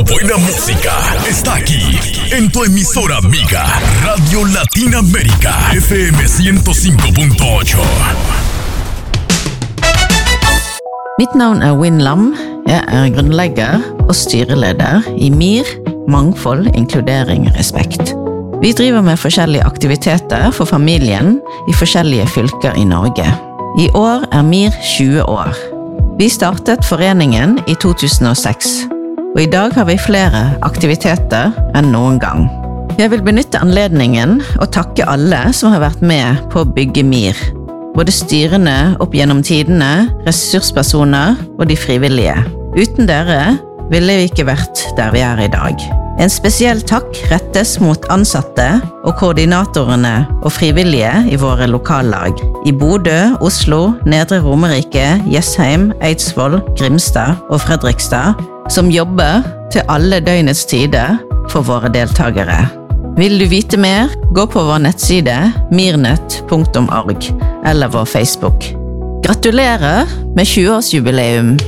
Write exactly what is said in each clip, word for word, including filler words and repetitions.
buena música está aquí, en tu emisora amiga, Radio Latinoamérica, F M ciento cinco punto ocho. Mitt navn er Win Lam. Jeg er grunnlegger og styreleder i M I R, Mangfold, Inkludering, Respekt. Vi driver med forskjellige aktiviteter for familien i forskjellige fylker i Norge. I år er M I R tjue år. Vi startet foreningen i to tusen og seks, og i dag har vi flere aktiviteter enn noen gang. Jeg vil benytte anledningen og takke alle som har vært med på å bygge M I R, både styrene opp gjennom tidene, ressurspersoner og de frivillige. Uten dere ville vi ikke vært der vi er i dag. En spesiell takk rettes mot ansatte og koordinatorene og frivillige i våre lokallag i Bodø, Oslo, Nedre Romerike, Jessheim, Eidsvoll, Grimstad og Fredrikstad, som jobber til alle døgnets tider for våre deltagere. Vil du vite mer, gå på vår nettside mirnet punktum org eller vår Facebook. Gratulerer med tjue-årsjubileum!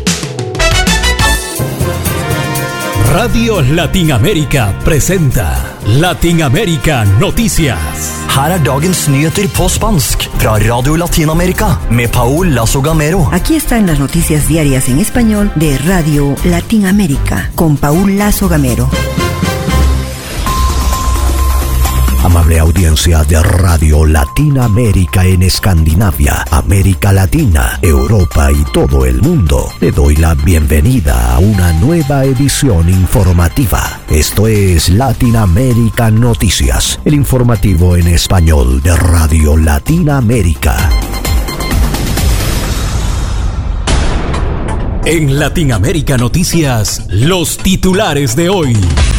Radio Latinoamérica presenta Latinoamérica Noticias. Her er dagens nyheter på spansk fra Radio Latinoamérica med Paul Lazo Gamero. Aquí están las noticias diarias en español de Radio Latinoamérica con Paul Lazo Gamero. Amable audiencia de Radio Latinoamérica en Escandinavia, América Latina, Europa y todo el mundo. Le doy la bienvenida a una nueva edición informativa. Esto es Latinoamérica Noticias, el informativo en español de Radio Latinoamérica. En Latinoamérica Noticias, los titulares de hoy.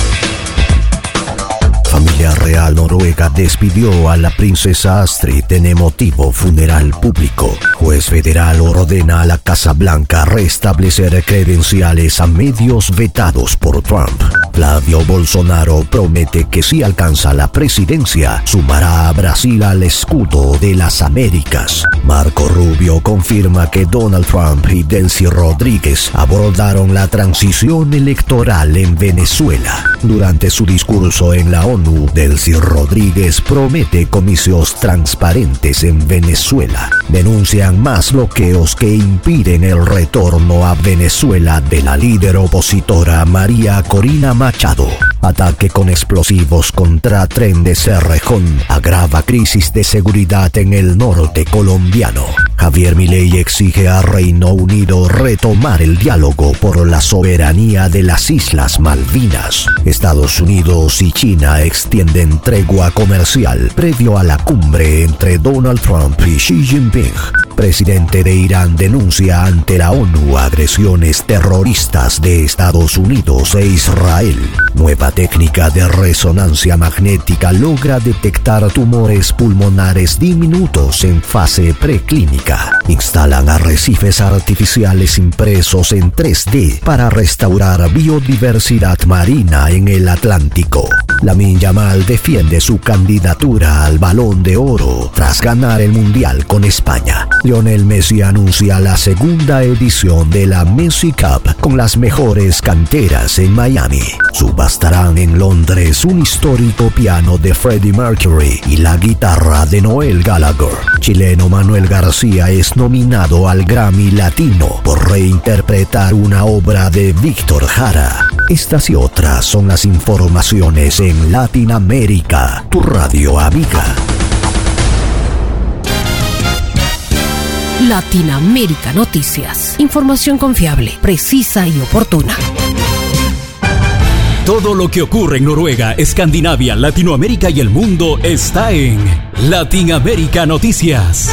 Familia real noruega despidió a la princesa Astrid en emotivo funeral público. Juez federal ordena a la Casa Blanca restablecer credenciales a medios vetados por Trump. Flavio Bolsonaro promete que si alcanza la presidencia, sumará a Brasil al escudo de las Américas. Marco Rubio confirma que Donald Trump y Delcy Rodríguez abordaron la transición electoral en Venezuela. Durante su discurso en la ONU, Delcy Rodríguez promete comicios transparentes en Venezuela. Denuncian más bloqueos que impiden el retorno a Venezuela de la líder opositora María Corina Machado. Ataque con explosivos contra tren de Cerrejón agrava crisis de seguridad en el norte colombiano. Javier Milei exige a Reino Unido retomar el diálogo por la soberanía de las Islas Malvinas. Estados Unidos y China extienden tregua comercial previo a la cumbre entre Donald Trump y Xi Jinping. Presidente de Irán denuncia ante la ONU agresiones terroristas de Estados Unidos e Israel. Nueva técnica de resonancia magnética logra detectar tumores pulmonares diminutos en fase preclínica. Instalan arrecifes artificiales impresos en tres D para restaurar biodiversidad marina en el Atlántico. Lamine Yamal defiende su candidatura al Balón de Oro tras ganar el Mundial con España. Lionel Messi anuncia la segunda edición de la Messi Cup con las mejores canteras en Miami. Subastarán en Londres un histórico piano de Freddie Mercury y la guitarra de Noel Gallagher. Chileno Manuel García es nominado al Grammy Latino por reinterpretar una obra de Víctor Jara. Estas y otras son las informaciones en Latinoamérica, tu radio amiga. Latinoamérica Noticias. Información confiable, precisa y oportuna. Todo lo que ocurre en Noruega, Escandinavia, Latinoamérica y el mundo está en Latinoamérica Noticias.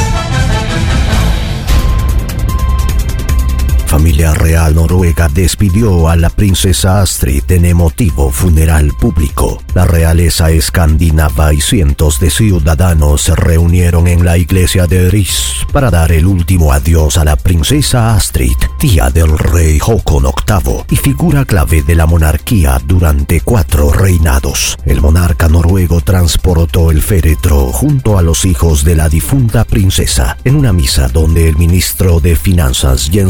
Familia real noruega despidió a la princesa Astrid en emotivo funeral público. La realeza escandinava y cientos de ciudadanos se reunieron en la iglesia de Ris para dar el último adiós a la princesa Astrid, tía del rey Håkon octavo y figura clave de la monarquía durante cuatro reinados. El monarca noruego transportó el féretro junto a los hijos de la difunta princesa en una misa donde el ministro de Finanzas Jens Stoltenberg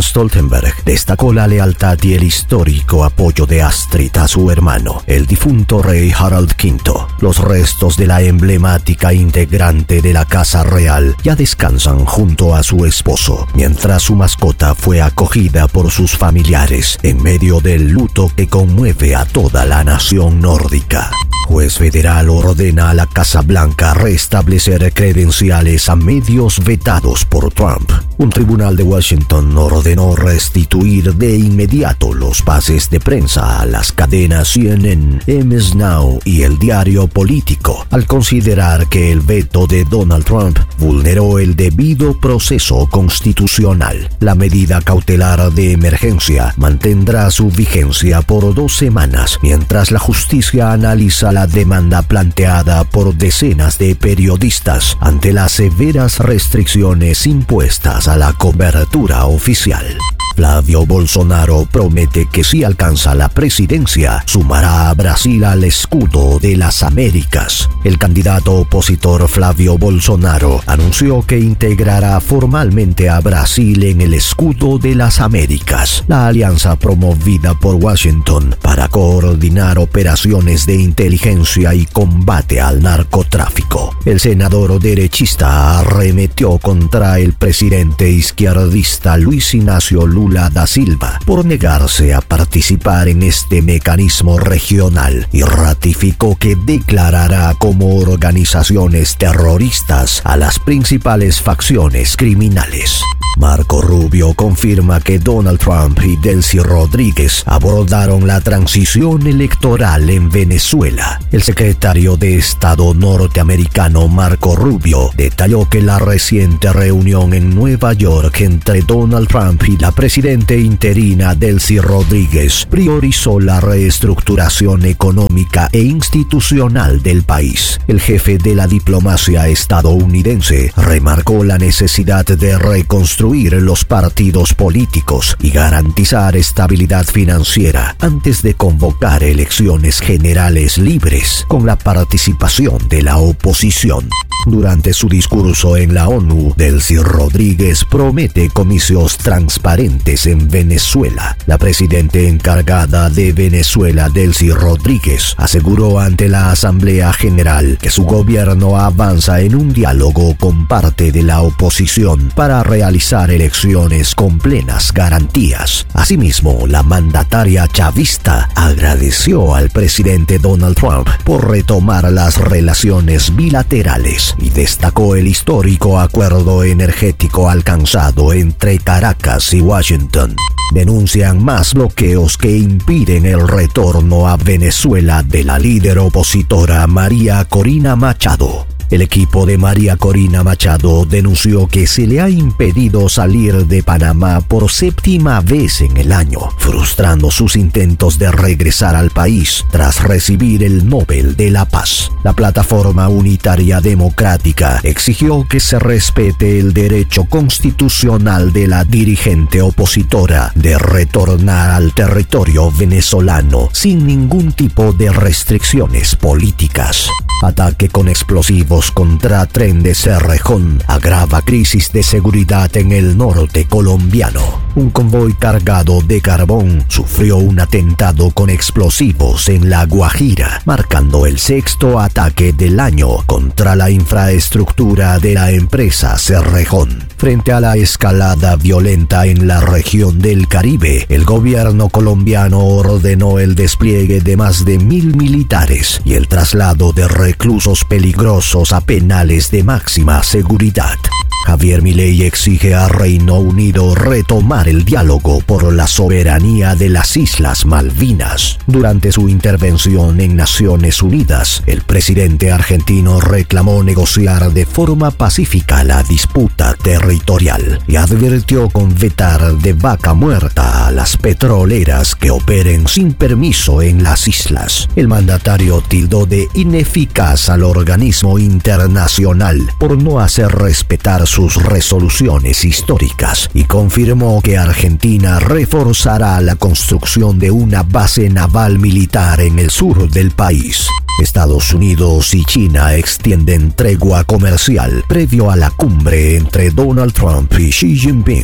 Stoltenberg destacó la lealtad y el histórico apoyo de Astrid a su hermano, el difunto rey Harald quinto. Los restos de la emblemática integrante de la Casa Real ya descansan junto a su esposo, mientras su mascota fue acogida por sus familiares en medio del luto que conmueve a toda la nación nórdica. Juez federal ordena a la Casa Blanca restablecer credenciales a medios vetados por Trump. Un tribunal de Washington ordenó restituir de inmediato los pases de prensa a las cadenas C N N, M S Now y El Diario Político, al considerar que el veto de Donald Trump vulneró el debido proceso constitucional. La medida cautelar de emergencia mantendrá su vigencia por dos semanas, mientras la justicia analiza la demanda planteada por decenas de periodistas ante las severas restricciones impuestas a la cobertura oficial. Flavio Bolsonaro promete que si alcanza la presidencia, sumará a Brasil al escudo de las Américas. El candidato opositor Flavio Bolsonaro anunció que integrará formalmente a Brasil en el escudo de las Américas, la alianza promovida por Washington para coordinar operaciones de inteligencia y combate al narcotráfico. El senador derechista arremetió contra el presidente izquierdista Luis Ignacio Lula da Silva por negarse a participar en este mecanismo regional y ratificó que declarará como organizaciones terroristas a las principales facciones criminales. Marco Rubio confirma que Donald Trump y Delcy Rodríguez abordaron la transición electoral en Venezuela. El secretario de Estado norteamericano Marco Rubio detalló que la reciente reunión en Nueva York entre Donald Trump y la presidenta interina Delcy Rodríguez priorizó la reestructuración económica e institucional del país. El jefe de la diplomacia estadounidense remarcó la necesidad de reconstruir los partidos políticos y garantizar estabilidad financiera antes de convocar elecciones generales libres con la participación de la oposición. Durante su discurso en la ONU, Delcy Rodríguez promete comicios transparentes en Venezuela. La presidenta encargada de Venezuela, Delcy Rodríguez, aseguró ante la Asamblea General que su gobierno avanza en un diálogo con parte de la oposición para realizar elecciones con plenas garantías. Asimismo, la mandataria chavista agradeció al presidente Donald Trump por retomar las relaciones bilaterales y destacó el histórico acuerdo energético alcanzado entre Caracas y Washington. Denuncian más bloqueos que impiden el retorno a Venezuela de la líder opositora María Corina Machado. El equipo de María Corina Machado denunció que se le ha impedido salir de Panamá por séptima vez en el año, frustrando sus intentos de regresar al país tras recibir el Nobel de la Paz. La Plataforma Unitaria Democrática exigió que se respete el derecho constitucional de la dirigente opositora de retornar al territorio venezolano sin ningún tipo de restricciones políticas. Ataque con explosivos contra tren de Cerrejón agrava crisis de seguridad en el norte colombiano. Un convoy cargado de carbón sufrió un atentado con explosivos en La Guajira, marcando el sexto ataque del año contra la infraestructura de la empresa Cerrejón. Frente a la escalada violenta en la región del Caribe, el gobierno colombiano ordenó el despliegue de más de mil militares y el traslado de reclusos peligrosos a penales de máxima seguridad. Javier Milei exige a Reino Unido retomar el diálogo por la soberanía de las Islas Malvinas. Durante su intervención en Naciones Unidas, el presidente argentino reclamó negociar de forma pacífica la disputa territorial y advirtió con vetar de vaca muerta a las petroleras que operen sin permiso en las islas. El mandatario tildó de ineficaz al organismo internacional por no hacer respetar su sus resoluciones históricas y confirmó que Argentina reforzará la construcción de una base naval militar en el sur del país. Estados Unidos y China extienden tregua comercial previo a la cumbre entre Donald Trump y Xi Jinping.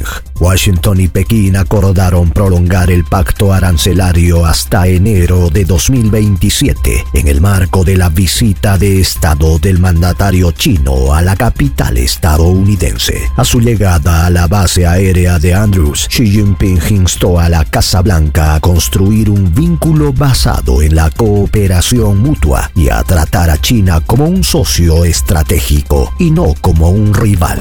Washington y Pekín acordaron prolongar el pacto arancelario hasta enero de dos mil veintisiete, en el marco de la visita de Estado del mandatario chino a la capital estadounidense. A su llegada a la base aérea de Andrews, Xi Jinping instó a la Casa Blanca a construir un vínculo basado en la cooperación mutua y a tratar a China como un socio estratégico y no como un rival.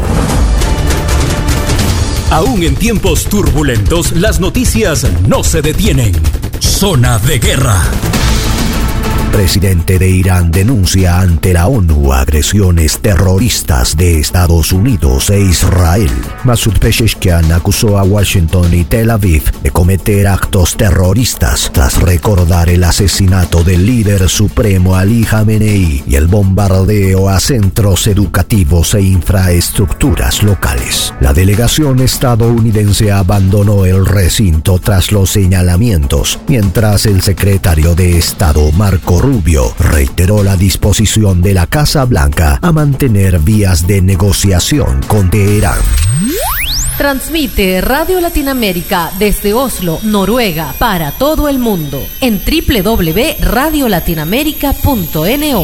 Aún en tiempos turbulentos, las noticias no se detienen. Zona de guerra. Presidente de Irán denuncia ante la ONU agresiones terroristas de Estados Unidos e Israel. Masoud Pezeshkian acusó a Washington y Tel Aviv de cometer actos terroristas tras recordar el asesinato del líder supremo Ali Khamenei y el bombardeo a centros educativos e infraestructuras locales. La delegación estadounidense abandonó el recinto tras los señalamientos, mientras el secretario de Estado Marco Rubio reiteró la disposición de la Casa Blanca a mantener vías de negociación con Teherán. Transmite Radio Latinoamérica desde Oslo, Noruega, para todo el mundo en doble u doble u doble u punto radio latinoamérica punto no.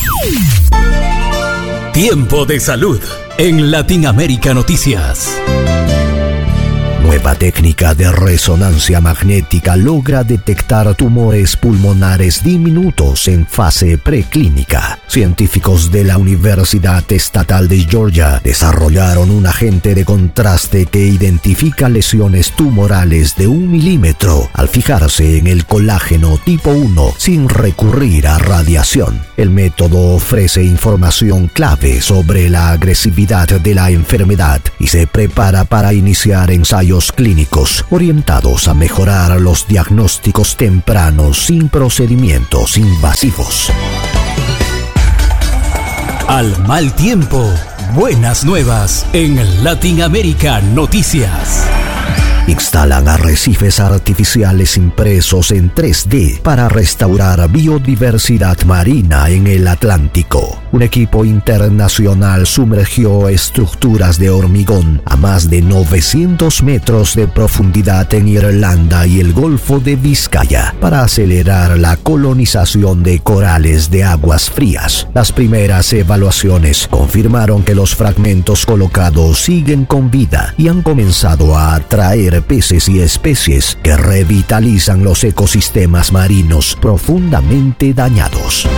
Tiempo de salud en Latinoamérica Noticias. Nueva técnica de resonancia magnética logra detectar tumores pulmonares diminutos en fase preclínica. Científicos de la Universidad Estatal de Georgia desarrollaron un agente de contraste que identifica lesiones tumorales de un milímetro al fijarse en el colágeno tipo uno sin recurrir a radiación. El método ofrece información clave sobre la agresividad de la enfermedad y se prepara para iniciar ensayos clínicos orientados a mejorar los diagnósticos tempranos sin procedimientos invasivos. Al mal tiempo, buenas nuevas en Latinoamérica Noticias. Instalan arrecifes artificiales impresos en tres D para restaurar biodiversidad marina en el Atlántico. Un equipo internacional sumergió estructuras de hormigón a más de novecientos metros de profundidad en Irlanda y el Golfo de Vizcaya para acelerar la colonización de corales de aguas frías. Las primeras evaluaciones confirmaron que los fragmentos colocados siguen con vida y han comenzado a atraer peces y especies que revitalizan los ecosistemas marinos profundamente dañados.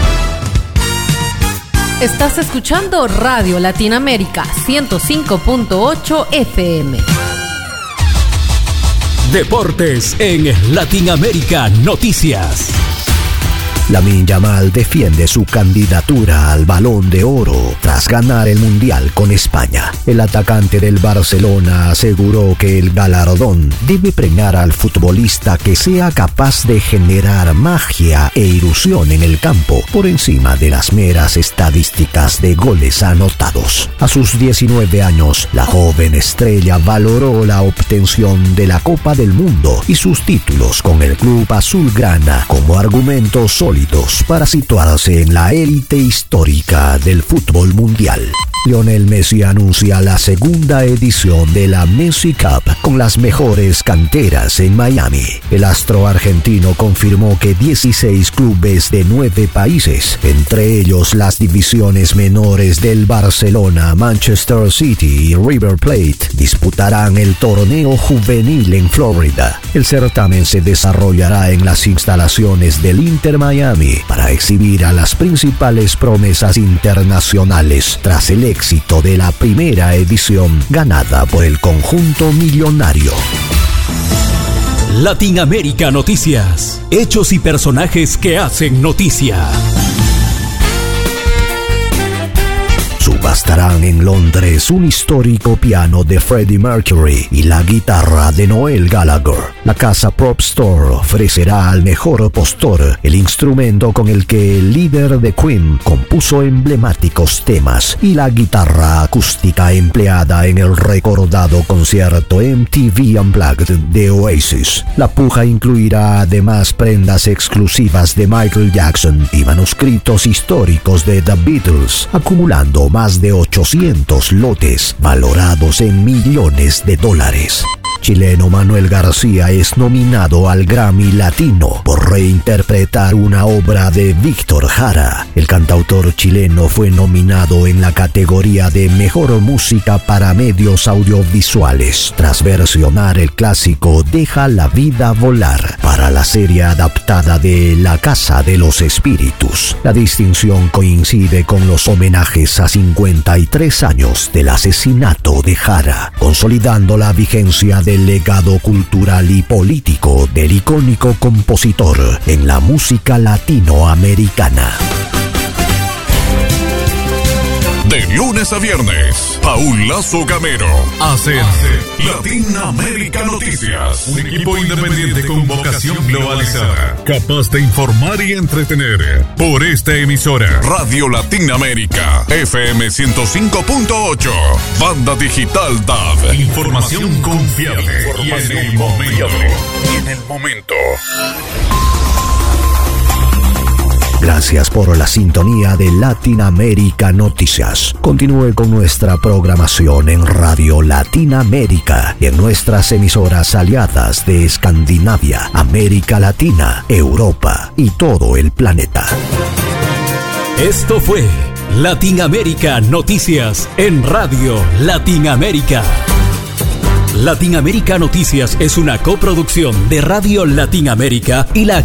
Estás escuchando Radio Latinoamérica ciento cinco punto ocho F M. Deportes en Latinoamérica Noticias. Lamine Yamal defiende su candidatura al Balón de Oro tras ganar el Mundial con España. El atacante del Barcelona aseguró que el galardón debe premiar al futbolista que sea capaz de generar magia e ilusión en el campo por encima de las meras estadísticas de goles anotados. A sus diecinueve años, la joven estrella valoró la obtención de la Copa del Mundo y sus títulos con el club azulgrana como argumentos sólidos para situarse en la élite histórica del fútbol mundial. Lionel Messi anuncia la segunda edición de la Messi Cup con las mejores canteras en Miami. El astro argentino confirmó que dieciséis clubes de nueve países, entre ellos las divisiones menores del Barcelona, Manchester City y River Plate, disputarán el torneo juvenil en Florida. El certamen se desarrollará en las instalaciones del Inter Miami para exhibir a las principales promesas internacionales tras el éxito de la primera edición ganada por el conjunto millonario. Latinoamérica Noticias. Hechos y personajes que hacen noticia. Subastarán en Londres un histórico piano de Freddie Mercury y la guitarra de Noel Gallagher. La casa Prop Store ofrecerá al mejor postor el instrumento con el que el líder de Queen compuso emblemáticos temas y la guitarra acústica empleada en el recordado concierto M T V Unplugged de Oasis. La puja incluirá además prendas exclusivas de Michael Jackson y manuscritos históricos de The Beatles, acumulando más de ochocientos lotes valorados en millones de dólares. Chileno Manuel García es nominado al Grammy Latino por reinterpretar una obra de Víctor Jara. El cantautor chileno fue nominado en la categoría de Mejor Música para Medios Audiovisuales tras versionar el clásico Deja la vida volar para la serie adaptada de La Casa de los Espíritus. La distinción coincide con los homenajes a cincuenta y tres años del asesinato de Jara, consolidando la vigencia del legado cultural y político del icónico compositor en la música latinoamericana. De lunes a viernes, Paul Lazo Gamero hace Latinoamérica Noticias, un equipo independiente con vocación globalizada, capaz de informar y entretener. Por esta emisora, Radio Latinoamérica, F M ciento cinco punto ocho, banda digital D A B. Información confiable y en el momento. Y en el momento. Gracias por la sintonía de Latinoamérica Noticias. Continúe con nuestra programación en Radio Latinoamérica y en nuestras emisoras aliadas de Escandinavia, América Latina, Europa y todo el planeta. Esto fue Latinoamérica Noticias en Radio Latinoamérica. Latinoamérica Noticias es una coproducción de Radio Latinoamérica y la